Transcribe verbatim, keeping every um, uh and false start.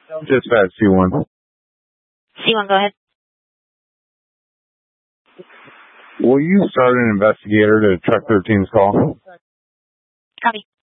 Dispatch C one. C one, go ahead. Will you start an investigator to Truck thirteen's call? Copy.